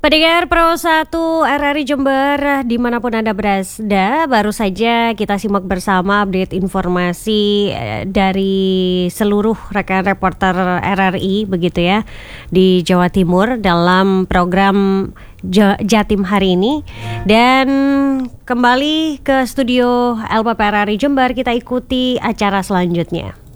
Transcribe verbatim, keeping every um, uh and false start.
Pendengar Pro satu R R I Jember dimanapun Anda berada, baru saja kita simak bersama update informasi dari seluruh rekan reporter R R I begitu ya di Jawa Timur dalam program Jatim hari ini. Dan kembali ke studio L P P R R I Jember, kita ikuti acara selanjutnya.